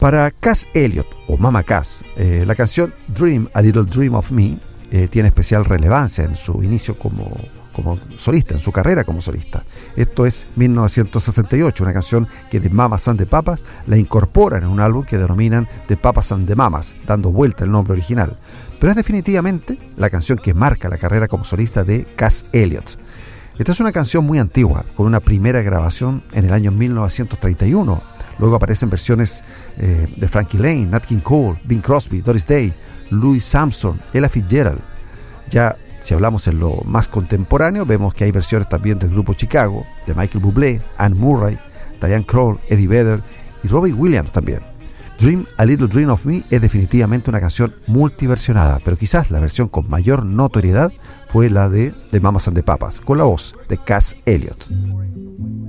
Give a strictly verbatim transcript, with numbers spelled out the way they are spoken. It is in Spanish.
Para Cass Elliot, o Mama Cass, eh, la canción Dream, A Little Dream of Me eh, tiene especial relevancia en su inicio como, como solista, en su carrera como solista. Esto es mil novecientos sesenta y ocho, una canción que The Mamas and the Papas la incorporan en un álbum que denominan The Papas and the Mamas, dando vuelta el nombre original. Pero es definitivamente la canción que marca la carrera como solista de Cass Elliot. Esta es una canción muy antigua, con una primera grabación en el año mil novecientos treinta y uno. Luego aparecen versiones eh, de Frankie Lane, Nat King Cole, Bing Crosby, Doris Day, Louis Armstrong, Ella Fitzgerald. Ya si hablamos en lo más contemporáneo, vemos que hay versiones también del grupo Chicago, de Michael Bublé, Anne Murray, Diane Kroll, Eddie Vedder y Robbie Williams también. Dream, A Little Dream of Me es definitivamente una canción multiversionada, pero quizás la versión con mayor notoriedad fue la de The Mamas and the Papas, con la voz de Cass Elliot.